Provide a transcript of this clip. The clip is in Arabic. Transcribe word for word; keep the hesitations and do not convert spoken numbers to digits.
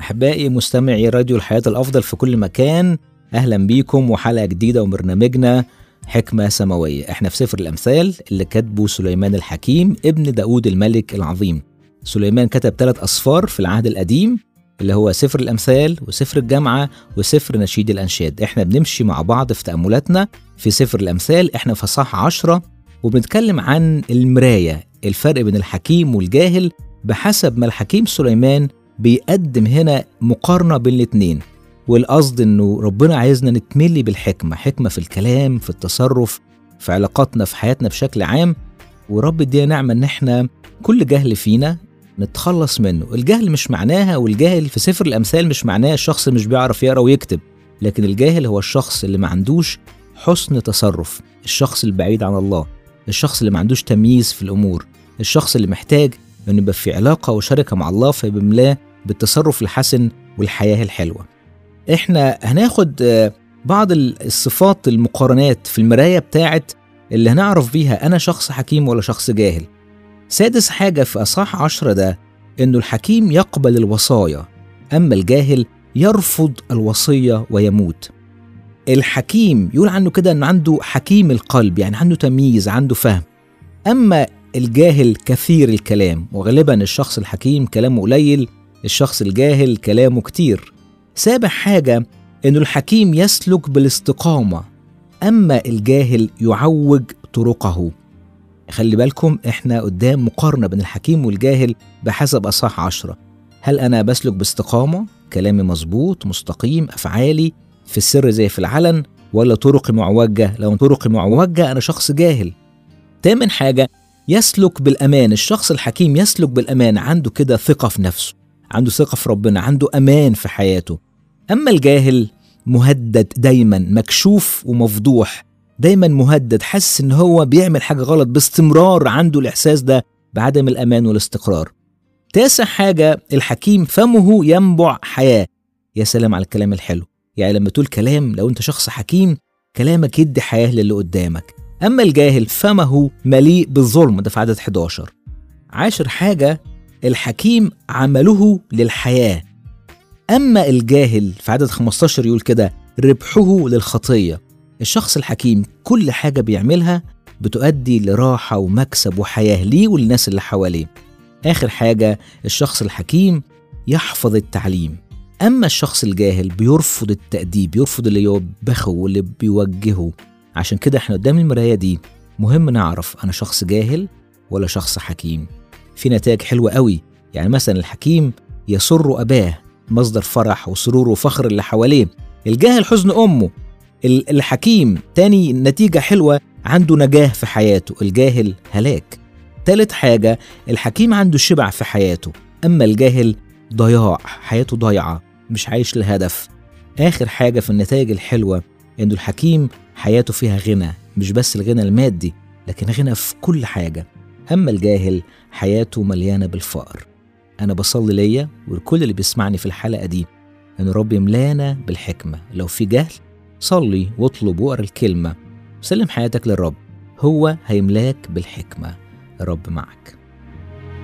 أحبائي مستمعي راديو الحياة الأفضل في كل مكان، أهلا بيكم وحلقة جديدة وبرنامجنا حكمة سماوية. احنا في سفر الأمثال اللي كتبه سليمان الحكيم ابن داود الملك العظيم. سليمان كتب ثلاث أسفار في العهد القديم اللي هو سفر الأمثال وسفر الجامعة وسفر نشيد الأنشاد. احنا بنمشي مع بعض في تأملاتنا في سفر الأمثال، احنا في اصحاح عشرة وبنتكلم عن المراية، الفرق بين الحكيم والجاهل بحسب ما الحكيم سليمان بيقدم هنا مقارنة بين الاتنين. والقصد انه ربنا عايزنا نتملي بالحكمة، حكمة في الكلام، في التصرف، في علاقاتنا، في حياتنا بشكل عام. ورب ادينا نعمة ان احنا كل جهل فينا نتخلص منه. الجهل مش معناها، والجاهل في سفر الأمثال مش معناه الشخص مش بيعرف يقرأ ويكتب، لكن الجاهل هو الشخص اللي ما عندوش حسن تصرف، الشخص البعيد عن الله، الشخص اللي ما عندوش تمييز في الأمور، الشخص اللي محتاج انه يبقى في علاقة وشركة مع الله فيبملاه بالتصرف الحسن والحياة الحلوة. احنا هناخد بعض الصفات المقارنات في المراية بتاعت اللي هنعرف بيها انا شخص حكيم ولا شخص جاهل. سادس حاجة في أصحاح عشرة ده انه الحكيم يقبل الوصايا، اما الجاهل يرفض الوصية ويموت. الحكيم يقول عنه كده انه عنده حكيم القلب، يعني عنده تمييز، عنده فهم. اما الجاهل كثير الكلام، وغالبا الشخص الحكيم كلامه قليل، الشخص الجاهل كلامه كتير. سابع حاجة انه الحكيم يسلك بالاستقامة، اما الجاهل يعوج طرقه. خلي بالكم احنا قدام مقارنة بين الحكيم والجاهل بحسب اصحاح عشرة. هل انا بسلك باستقامة، كلامي مظبوط مستقيم، افعالي في السر زي في العلن، ولا طرقي معوجة؟ لو طرقي معوجة انا شخص جاهل. تامن حاجة يسلك بالأمان. الشخص الحكيم يسلك بالأمان، عنده كده ثقة في نفسه، عنده ثقة في ربنا، عنده أمان في حياته. أما الجاهل مهدد دايما، مكشوف ومفضوح، دايما مهدد، حاسس إن هو بيعمل حاجة غلط باستمرار، عنده الإحساس ده بعدم الأمان والاستقرار. تاسع حاجة الحكيم فمه ينبع حياة. يا سلام على الكلام الحلو، يعني لما تقول كلام، لو أنت شخص حكيم كلامك يدي حياة للي قدامك. أما الجاهل فمه مليء بالظلم، ده في عدد حداشر. عاشر حاجة الحكيم عمله للحياة، أما الجاهل في عدد خمستاشر يقول كده ربحه للخطية. الشخص الحكيم كل حاجة بيعملها بتؤدي لراحة ومكسب وحياة ليه وللناس اللي حواليه. آخر حاجة الشخص الحكيم يحفظ التعليم، أما الشخص الجاهل بيرفض التأديب، يرفض اللي يوبخه واللي بيوجهه. عشان كده احنا قدام المراية دي مهم نعرف أنا شخص جاهل ولا شخص حكيم. في نتائج حلوة قوي، يعني مثلا الحكيم يسر أباه، مصدر فرح وسرور وفخر اللي حواليه. الجاهل حزن أمه. الحكيم تاني نتيجة حلوة، عنده نجاح في حياته، الجاهل هلاك. ثالث حاجة الحكيم عنده شبع في حياته، أما الجاهل ضياع، حياته ضيعة، مش عايش لهدف. آخر حاجة في النتائج الحلوة إنه الحكيم حياته فيها غنى، مش بس الغنى المادي لكن غنى في كل حاجة. أما الجاهل حياته مليانة بالفقر. أنا بصلي ليا والكل اللي بيسمعني في الحلقة دي إن رب يملانا بالحكمة. لو في جهل صلي واطلب وقرأ الكلمة، سلم حياتك للرب، هو هيملاك بالحكمة. الرب معك.